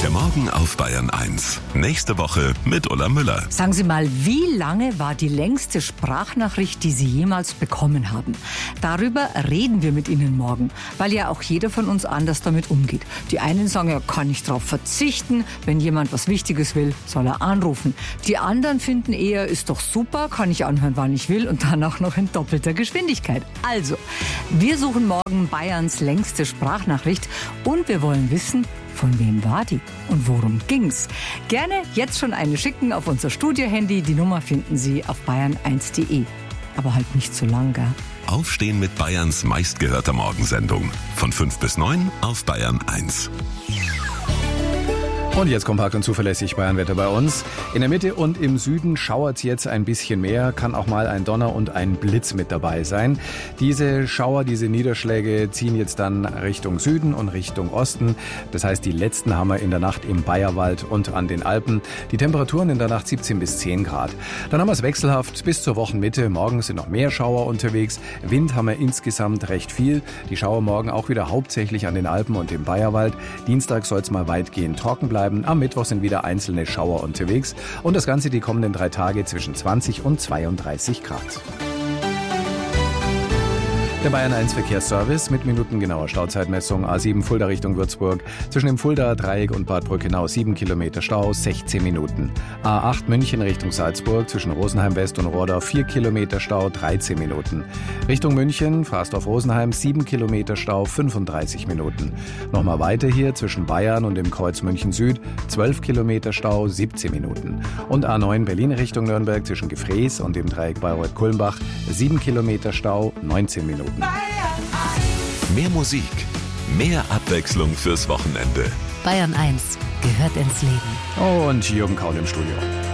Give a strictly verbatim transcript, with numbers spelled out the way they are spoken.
Der Morgen auf Bayern eins. Nächste Woche mit Ulla Müller. Sagen Sie mal, wie lange war die längste Sprachnachricht, die Sie jemals bekommen haben? Darüber reden wir mit Ihnen morgen, weil ja auch jeder von uns anders damit umgeht. Die einen sagen, er kann nicht darauf verzichten, wenn jemand was Wichtiges will, soll er anrufen. Die anderen finden eher, ist doch super, kann ich anhören, wann ich will und dann auch noch in doppelter Geschwindigkeit. Also, wir suchen morgen Bayerns längste Sprachnachricht und wir wollen wissen, von wem war die und worum ging's? Gerne jetzt schon eine schicken auf unser Studio-Handy. Die Nummer finden Sie auf bayern eins punkt de. Aber halt nicht zu lang, gell? Aufstehen mit Bayerns meistgehörter Morgensendung. Von fünf bis neun auf Bayern eins. Und jetzt kompakt und zuverlässig Bayernwetter bei uns. In der Mitte und im Süden schauert es jetzt ein bisschen mehr, kann auch mal ein Donner und ein Blitz mit dabei sein. Diese Schauer, diese Niederschläge ziehen jetzt dann Richtung Süden und Richtung Osten. Das heißt, die letzten haben wir in der Nacht im Bayerwald und an den Alpen. Die Temperaturen in der Nacht siebzehn bis zehn Grad. Dann haben wir es wechselhaft bis zur Wochenmitte. Morgen sind noch mehr Schauer unterwegs. Wind haben wir insgesamt recht viel. Die Schauer morgen auch wieder hauptsächlich an den Alpen und im Bayerwald. Dienstag soll es mal weitgehend trocken bleiben. Am Mittwoch sind wieder einzelne Schauer unterwegs und das Ganze die kommenden drei Tage zwischen zwanzig und zweiunddreißig Grad. Der Bayern eins Verkehrsservice mit minutengenauer Stauzeitmessung. A sieben Fulda Richtung Würzburg. Zwischen dem Fuldaer Dreieck und Bad Brückenau sieben Kilometer Stau, sechzehn Minuten. A acht München Richtung Salzburg. Zwischen Rosenheim West und Rohrdorf vier Kilometer Stau, dreizehn Minuten. Richtung München, Frasdorf-Rosenheim sieben Kilometer Stau, fünfunddreißig Minuten. Nochmal weiter hier zwischen Bayern und dem Kreuz München Süd. zwölf Kilometer Stau, siebzehn Minuten. Und A neun Berlin Richtung Nürnberg zwischen Gefrees und dem Dreieck Bayreuth-Kulmbach sieben Kilometer Stau, neunzehn Minuten. Mehr Musik, mehr Abwechslung fürs Wochenende. Bayern eins gehört ins Leben. Und Jürgen Kaul im Studio.